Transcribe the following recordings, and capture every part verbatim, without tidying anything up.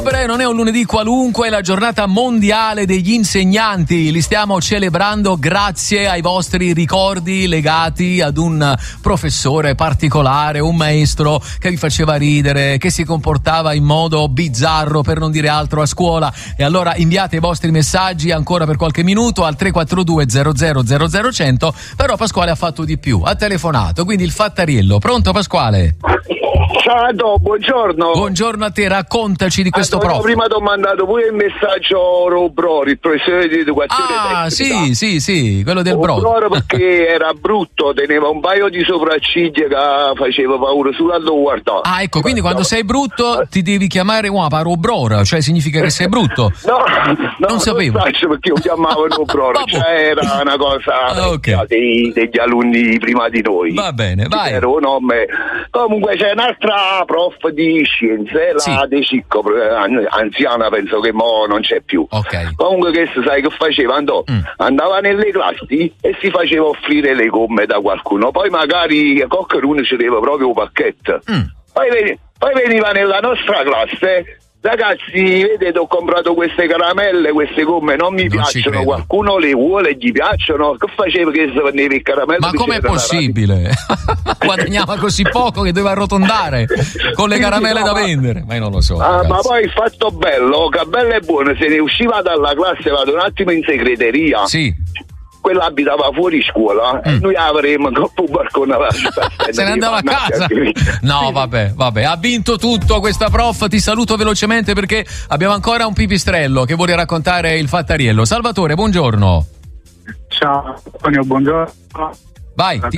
Non è un lunedì qualunque, è la giornata mondiale degli insegnanti. Li stiamo celebrando grazie ai vostri ricordi legati ad un professore particolare, un maestro che vi faceva ridere, che si comportava in modo bizzarro, per non dire altro, a scuola. E allora inviate i vostri messaggi ancora per qualche minuto al tre quattro due zero zero zero zero cento. Però Pasquale ha fatto di più, ha telefonato, quindi il Fattariello. Pronto Pasquale? Ciao, buongiorno. Buongiorno a te, raccontaci di questo allora, prof. Prima ti ho mandato pure il messaggio Robrori, il professore di educazione Ah, tecnica. sì, sì, sì, quello del brodo. Robrori perché era brutto, teneva un paio di sopracciglia che faceva paura solo a guardare. Ah, ecco, quindi quando sei brutto ti devi chiamare Uapa Robrora, cioè significa che sei brutto. No, no, non sapevo. Non so perché lo chiamavo Robrori, cioè era una cosa okay. dei, degli alunni prima di noi. Va bene, vai. Era un nome. Comunque c'è un'altra prof di scienze, la sì. De Cicco, anziana, penso che mo non c'è più. Okay. Comunque che sai che faceva? Andò, mm. Andava nelle classi e si faceva offrire le gomme da qualcuno, poi magari qualcuno ci aveva proprio un pacchetto. Mm. Poi, veniva, poi veniva nella nostra classe. Ragazzi, vedete, ho comprato queste caramelle, queste gomme non mi non piacciono, qualcuno le vuole, gli piacciono. Che faceva che se vendeva il caramello? Ma com'è possibile? Guadagnava così poco che doveva arrotondare con le caramelle sì, no, da ma... vendere. Ma io non lo so. Ah, ma poi il fatto bello, che bello e buono, se ne usciva dalla classe, vado un attimo in segreteria. Sì. Quella abitava fuori scuola mm. e noi avremmo un barcone alla città. Se ne andava a casa. No, vabbè, vabbè, ha vinto tutto questa prof. Ti saluto velocemente perché abbiamo ancora un pipistrello che vuole raccontare il Fattariello. Salvatore, buongiorno. Ciao, Antonio, buongiorno. Vai. Ti...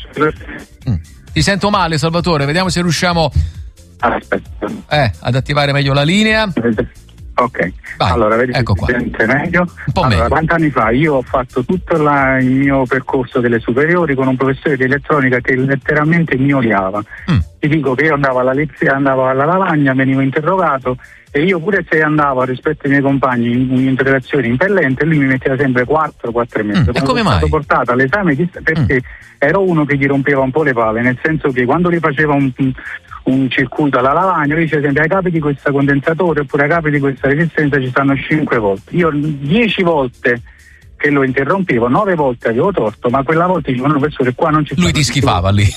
Mm. ti sento male, Salvatore. Vediamo se riusciamo Aspetta. Eh, ad attivare meglio la linea. Ok, vai, allora vedi ecco qua. meglio. Un po' allora, meglio. Vent'anni fa io ho fatto tutto la, il mio percorso delle superiori con un professore di elettronica che letteralmente mi odiava. Mm. Ti dico che io andavo alla lezione, andavo alla lavagna, venivo interrogato e io pure se andavo rispetto ai miei compagni in un'interrogazione impellente, lui mi metteva sempre quattro, quattro e mezzo. Mm. E come mai? Sono stato portato all'esame di, perché mm. ero uno che gli rompeva un po' le palle, nel senso che quando gli faceva un un circuito alla lavagna, lui dice sempre ai capi di questo condensatore oppure ai capi di questa resistenza ci stanno cinque volte. Io dieci volte che lo interrompevo, nove volte avevo torto, ma quella volta dicevano professore qua non ci sta. Lui ti schifava lì.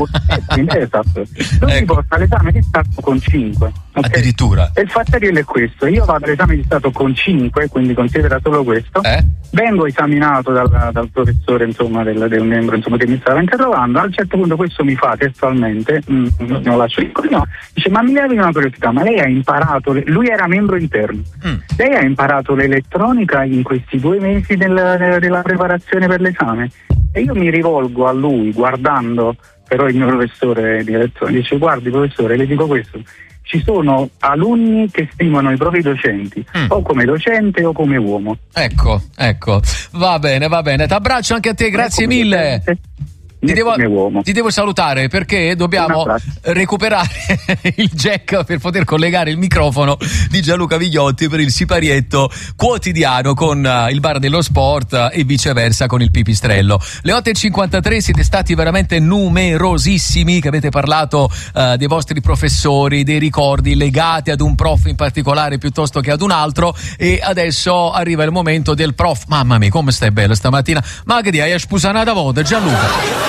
Eh, esatto. Lui ecco. mi porta all'esame di Stato con cinque. Okay? Addirittura. E il Fattariello è questo, io vado all'esame di Stato con cinque, quindi considera solo questo. Eh? Vengo esaminato dal, dal professore, insomma, del, del membro insomma, che mi stava interrogando. A un certo punto questo mi fa testualmente, mm, non lo lascio in no, dice ma mi levi una curiosità, ma lei ha imparato, le... lui era membro interno, mm. lei ha imparato l'elettronica in questi due mesi del, della preparazione per l'esame? E io mi rivolgo a lui guardando però il mio professore di elettronica, dice guardi professore, le dico questo, ci sono alunni che stimano i propri docenti mm. o come docente o come uomo. Ecco, ecco, va bene, va bene, t'abbraccio anche a te, grazie ecco mille. Ti devo, ti devo salutare perché dobbiamo recuperare il jack per poter collegare il microfono di Gianluca Vigliotti per il siparietto quotidiano con uh, il bar dello sport uh, e viceversa con il pipistrello. Le otto e cinquantatré, siete stati veramente numerosissimi che avete parlato uh, dei vostri professori, dei ricordi legati ad un prof in particolare piuttosto che ad un altro, e adesso arriva il momento del prof. Mamma mia, come stai bella stamattina? Ma che ti hai spusanata volta, Gianluca?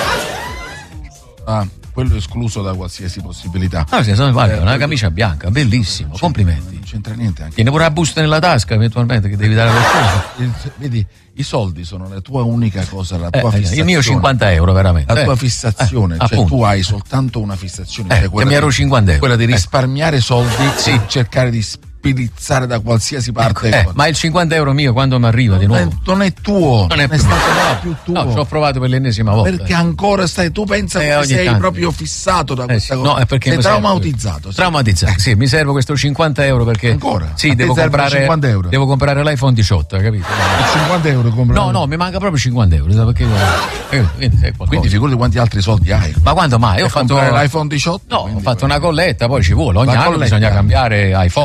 Ah, quello è escluso da qualsiasi possibilità. Ah, sì, sono, guarda, eh, una camicia bianca, bellissimo, complimenti. Non c'entra niente anche. Tieni pure la busta nella tasca eventualmente che devi dare qualcosa. Vedi, i soldi sono la tua unica cosa, la tua eh, fissazione. Il mio cinquanta euro veramente. La tua eh. fissazione, eh, cioè appunto. tu hai soltanto una fissazione, Eh, cioè quella, che mi ero di, cinquanta euro. quella di eh. risparmiare soldi sì. e cercare di spedizzare da qualsiasi parte. Eh, ma il cinquanta euro mio quando mi arriva di nuovo? Eh, non è tuo, non è, non è stato più tuo. No, ci ho provato per l'ennesima volta. Perché ancora stai, tu pensa eh, che sei tanto. proprio fissato da eh, questa sì. cosa. No, è perché sei mi traumatizzato. Serve. Traumatizzato, sì, mi serve questo cinquanta euro perché ancora? Sì, devo comprare cinquanta euro. Devo comprare l'iPhone diciotto, capito? cinquanta euro compri? No, no, mi manca proprio cinquanta euro, perché eh, quindi, quindi figurati quanti altri soldi hai. Ma quando mai? Ho fatto l'iPhone diciotto? No, ho fatto una colletta, poi ci vuole, ogni anno colletta. Bisogna cambiare iPhone, cioè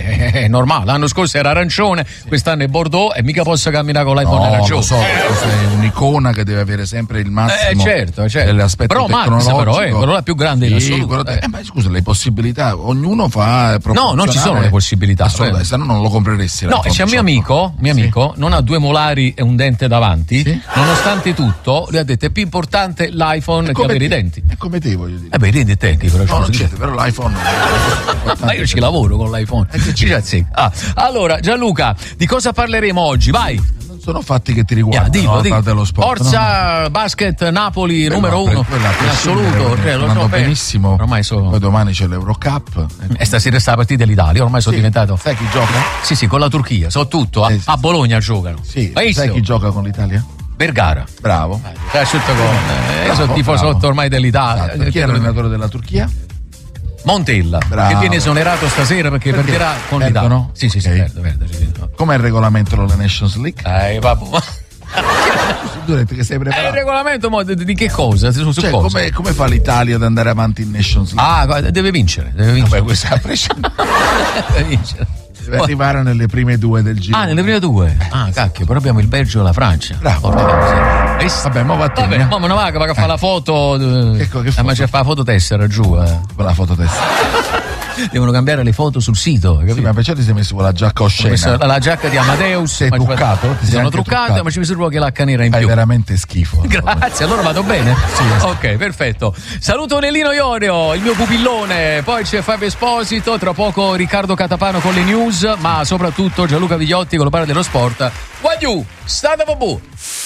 è, è normale. L'anno scorso era arancione, sì. Quest'anno è Bordeaux e mica posso camminare con l'iPhone no, arancione. Lo so, sei un'icona che deve avere sempre il massimo eh, certo, certo. dell'aspetto Pro tecnologico. Max però, eh, quello là più grande sì, in assoluto. quello, eh. Eh, ma scusa, le possibilità, ognuno fa no, non ci sono le possibilità. Assolutamente, se no non lo compreresti. No, c'è un mio amico, mio sì. amico, non ha due molari e un dente davanti, sì? Nonostante tutto, lui ha detto è più importante l'iPhone che avere i denti. È come te, voglio dire. Eh beh, i denti tecnici, però, no, non c'è, però l'iPhone ma io ci lavoro con l'iPhone. Eh, ci sì. ah, allora, Gianluca, di cosa parleremo oggi? Vai! Non sono fatti che ti riguardano, yeah, dico, dico. dello sport. Forza, no? Basket, Napoli, quella, numero uno. Quella, in assoluto, eh, lo so benissimo. Ormai so... Poi domani c'è l'Eurocup. E stasera sta la partita dell'Italia, ormai sono sì. diventato. Sai chi gioca? Sì, sì, con la Turchia, so tutto. A, eh, sì. a Bologna giocano. Sì. Sai chi gioca con l'Italia? Vergara. Bravo. Eh, eh, io sono tifoso ormai dell'Italia. Esatto. Chi è l'allenatore della Turchia? Montella, bravo. Che viene esonerato stasera perché, perché perderà con l'Italia. No? Sì, sì, okay. sì, perde, perde, sì. Com'è il regolamento della Nations League? Eh, vabbè. Tu hai detto che sei preparato. Eh, il regolamento mo, di, di che cosa? Su, su cioè, cosa? Come, come fa l'Italia ad andare avanti in Nations League? Ah, deve vincere, deve vincere. Vabbè, questa è deve vincere. Deve arrivare nelle prime due del giro. Ah, nelle prime due? Ah, cacchio, però abbiamo il Belgio e la Francia. Bravo. Vabbè, mo va Vabbè, mo me ne va che va a fare la foto. Che, che eh, ma c'è fa la fototessera giù. Eh. Quella fototessera. Devono cambiare le foto sul sito. Sì, ma perciò ti sei messo la giacca oscena. La giacca di Amadeus. Sei truccato? Ti sono truccate, ma ci mi serve che l'H nera in Fai più. Fai veramente schifo. Grazie, allora vado bene? Sì, esatto. Ok, perfetto. Saluto Nellino Iorio, il mio pupillone. Poi c'è Fabio Esposito, tra poco Riccardo Catapano con le news, ma soprattutto Gianluca Vigliotti con lo parla dello sport. Guagliù, state babù.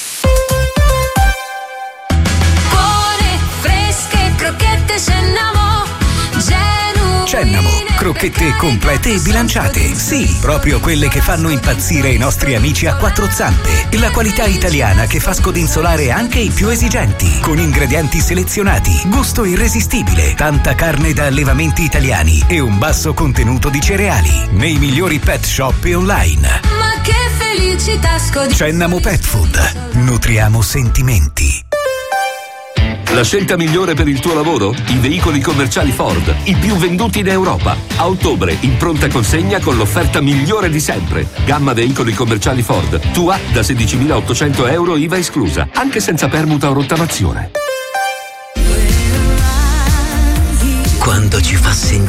Buone, fresche, crocchette Cennamo. Cennamo, crocchette complete e bilanciate. Sì, proprio quelle che fanno impazzire i nostri amici a quattro zampe. La qualità italiana che fa scodinzolare anche i più esigenti. Con ingredienti selezionati, gusto irresistibile, tanta carne da allevamenti italiani e un basso contenuto di cereali. Nei migliori pet shop e online. Ma che felicità scodinzolare. Cennamo Pet Food. Nutriamo sentimenti. La scelta migliore per il tuo lavoro? I veicoli commerciali Ford, i più venduti in Europa. A ottobre, in pronta consegna con l'offerta migliore di sempre. Gamma veicoli commerciali Ford, tua da sedicimilaottocento euro I V A esclusa, anche senza permuta o rottamazione. Quando ci fa sentire